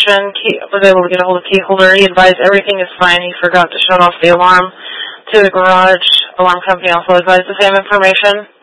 information. Was able to get a hold of key holder. He advised everything is fine. He forgot to shut off the alarm to the garage. Alarm company also advised the same information.